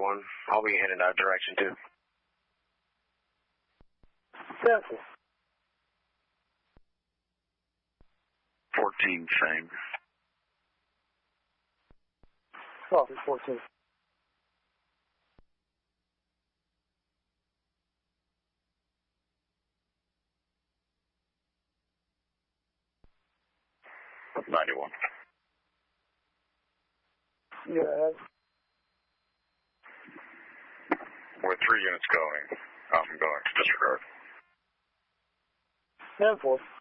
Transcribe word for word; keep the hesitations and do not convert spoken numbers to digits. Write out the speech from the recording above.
one. I'll be heading that direction too. Central. fourteen, same. Copy, fourteen. ninety-one. Yeah, We're three units going. I'm going to disregard. ten four.